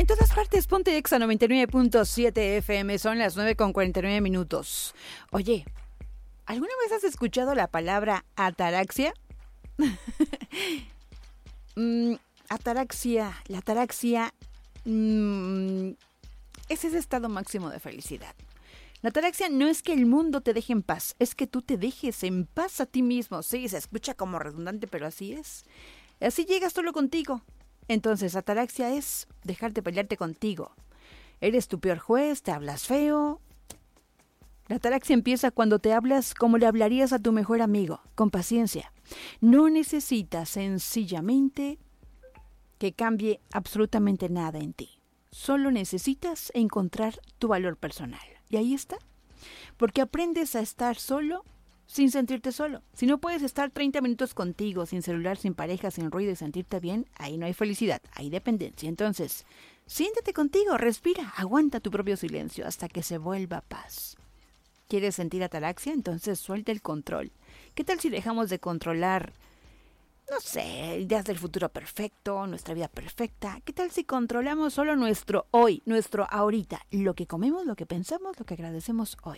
En todas partes, ponte Exa 99.7 FM, son las 9:49. Oye, ¿alguna vez has escuchado la palabra ataraxia? Ataraxia, la ataraxia es ese estado máximo de felicidad. La ataraxia no es que el mundo te deje en paz, es que tú te dejes en paz a ti mismo. Sí, se escucha como redundante, pero así es. Así llegas solo contigo. Entonces, ataraxia es dejarte pelearte contigo. Eres tu peor juez, te hablas feo. La ataraxia empieza cuando te hablas como le hablarías a tu mejor amigo, con paciencia. No necesitas sencillamente que cambie absolutamente nada en ti. Solo necesitas encontrar tu valor personal. Y ahí está. Porque aprendes a estar solo sin sentirte solo. Si no puedes estar 30 minutos contigo, sin celular, sin pareja, sin ruido y sentirte bien, ahí no hay felicidad, hay dependencia. Entonces, siéntate contigo, respira, aguanta tu propio silencio hasta que se vuelva paz. ¿Quieres sentir ataraxia? Entonces suelta el control. ¿Qué tal si dejamos de controlar, no sé, ideas del futuro perfecto, nuestra vida perfecta? ¿Qué tal si controlamos solo nuestro hoy, nuestro ahorita? Lo que comemos, lo que pensamos, lo que agradecemos hoy.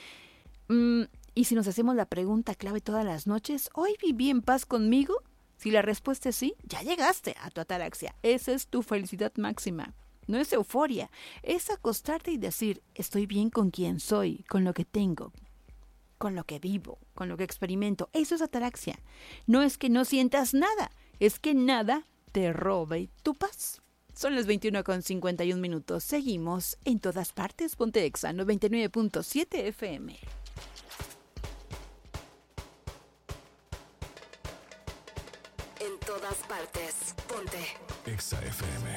Y si nos hacemos la pregunta clave todas las noches, ¿hoy viví en paz conmigo? Si la respuesta es sí, ya llegaste a tu ataraxia. Esa es tu felicidad máxima. No es euforia, es acostarte y decir, estoy bien con quien soy, con lo que tengo, con lo que vivo, con lo que experimento. Eso es ataraxia. No es que no sientas nada, es que nada te robe tu paz. Son las 21:51. Seguimos en todas partes. Ponte Exa 99.7 FM. En todas partes, ponte Exa FM.